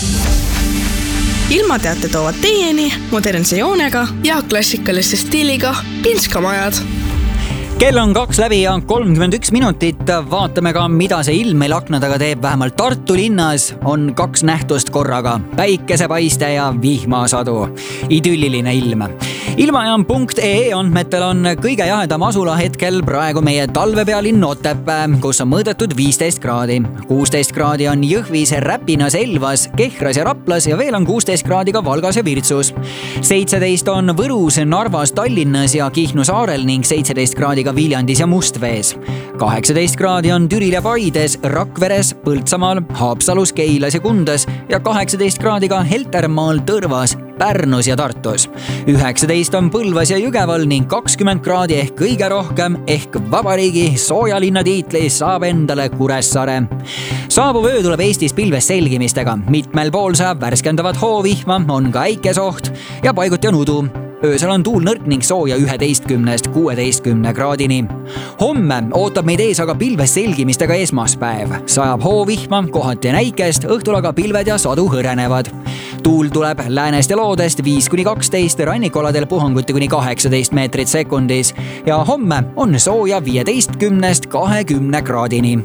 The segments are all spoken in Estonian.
Ilmateate toovad teieni modernse joonega ja klassikalise stiiliga Pinskamajad. Kell on 2 läbi ja 31 minutit. Vaatame ka, mida see ilm meil akna taga teeb. Vähemalt Tartu linnas on 2 nähtust korraga. Päikesepaiste ja vihmasadu. Idülliline ilm. Ilmajaam.ee andmetel on kõige jahedam asula hetkel praegu meie talvepealinn Otepää, kus on mõõdetud 15 kraadi. 16 kraadi on Jõhvis, Räpinas, Elvas, Kehras ja Raplas ja veel on 16 kraadi ka Valgas ja Virtsus. 17 on Võrus, Narvas, Tallinnas ja Kihnu saarel ning 17 kraadi ka Viljandis ja Mustvees. 18 kraadi on Türil ja Paides, Rakveres, Põltsamaal, Haapsalus, Keilas ja Kundas ja 18 kraadi ka Heltermaal, Tõrvas, Pärnus ja Tartus. 19 on Põlvas ja Jõgeval ning 20 kraadi ehk kõige rohkem ehk vabariigi soojalinna tiitli saab endale Kuressaare. Saabuv öö tuleb Eestis pilves selgimistega. Mitmel pool saab värskendavat hoovihma, on ka äikesoht ja paiguti on udu. Öösel on tuul nõrk ning sooja 11–16 kraadini. Homme ootab meid ees aga pilves selgimistega esmaspäev. Sajab hoovihma, kohati on äikest, õhtul aga pilved ja sadu hõrenevad. Tuul tuleb läänest ja loodest 5–12, rannikoladel puhanguti kuni 18 meetrit sekundis ja homme on sooja 15–20 kraadini.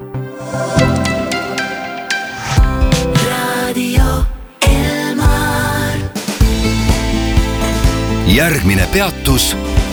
Järgmine peatus.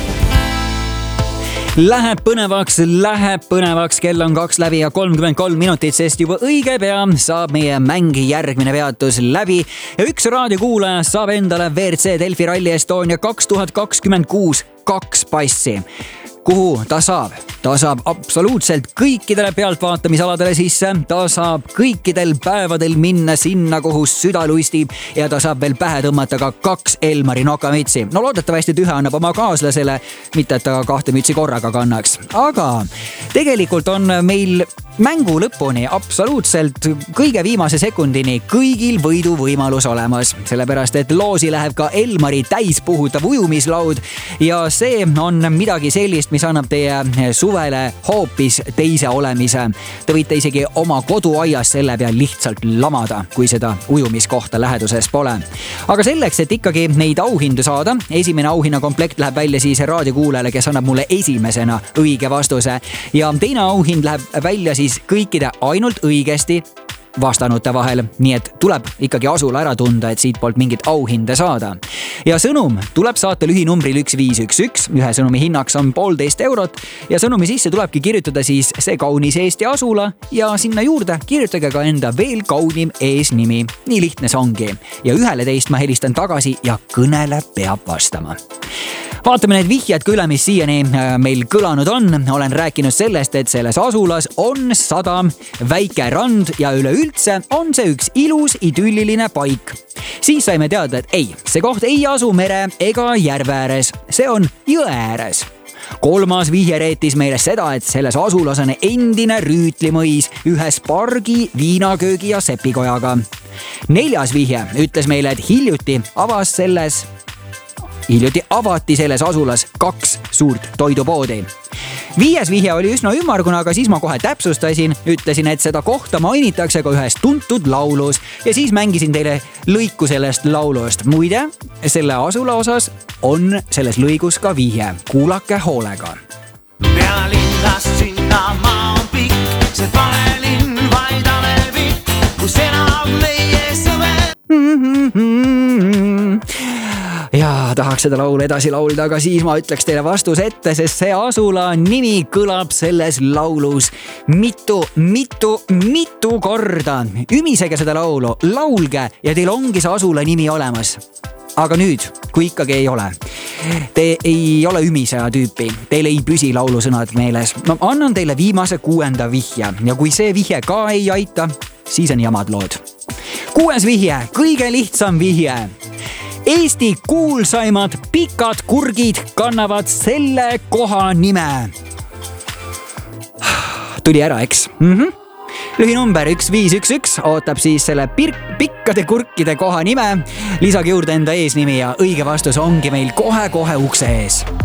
Läheb põnevaks, kell on 2 läbi ja 33 minutit, sest juba õige pea saab meie mängi järgmine peatus läbi ja üks raadiokuulaja saab endale WRC Delfi Rally Estonia 2026 2 passi. Kuhu ta saab? Ta saab absoluutselt kõikidele pealtvaatamisaladele sisse, ta saab kõikidel päevadel minna sinna, kuhu süda lustib ja ta saab veel pähe tõmmata ka 2 Elmari nokamütsi. No loodetavasti, et ühe annab oma kaaslasele, mitte et ta 2 mütsi korraga kannaks. Aga tegelikult on meil mängu lõpuni absoluutselt kõige viimase sekundini kõigil võidu võimalus olemas. Sellepärast, et loosi läheb ka Elmari täispuhutav ujumislaud ja see on midagi sellist, mis annab teie suvele hoopis teise olemise. Te võite isegi oma koduaias selle peal lihtsalt lamada, kui seda ujumiskohta läheduses pole. Aga selleks, et ikkagi neid auhindu saada, esimene auhinnakomplekt läheb välja siis raadiokuulajale, kes annab mulle esimesena õige vastuse ja teine auhind läheb välja siis kõikide ainult õigesti vastanute vahel, nii et tuleb ikkagi asula ära tunda, et siit poolt mingit auhinde saada. Ja sõnum tuleb saata lühinumbril 1511, ühe sõnumi hinnaks on 1,5 eurot ja sõnumi sisse tulebki kirjutada siis see kaunis Eesti asula ja sinna juurde kirjutage ka enda veel kaunim eesnimi. Nii lihtne see ongi. Ja 11 ma helistan tagasi ja kõnele peab vastama. Vaatame need vihjad küll, mis siiani meil kõlanud on. Olen rääkinud sellest, et selles asulas on sadam, väike rand ja üleüldse on see üks ilus idülliline paik. Siis saime teada, et ei, see koht ei asu mere ega järve ääres, see on jõe ääres. 3. vihje reetis meile seda, et selles asulas on endine rüütlimõis ühes pargi, viinaköögi ja sepikojaga. 4. vihje ütles meile, et hiljuti avati selles asulas 2 suurt toidupoodi. 5. vihje oli üsna ümmargune, aga siis ma kohe täpsustasin, ütlesin, et seda kohta mainitakse ka ühes tuntud laulus ja siis mängisin teile lõiku sellest laulust. Muide, selle asula osas on selles lõigus ka vihje. Kuulake hoolega. Pealinnast sinna maa on pikk, see palelinn vaid alevik, kus elab meie sõber. Ja tahaks seda laulu edasi laulda, aga siis ma ütleks teile vastus ette, sest see asula nimi kõlab selles laulus mitu korda. Ümisege seda laulu, laulge ja teil ongi see asula nimi olemas. Aga nüüd, kui ikkagi ei ole, te ei ole ümiseja tüüpi, teil ei püsi laulusõnad meeles. Ma annan teile viimase 6. vihje ja kui see vihje ka ei aita, siis on jamad lood. 6. vihje, kõige lihtsam vihje. Eesti kuulsaimad pikad kurgid kannavad selle koha nime. Tuli ära, eks? Lühinumber 1511 ootab siis selle pikkade kurkide koha nime. Lisage juurde enda eesnimi ja õige vastus ongi meil kohe ukse ees.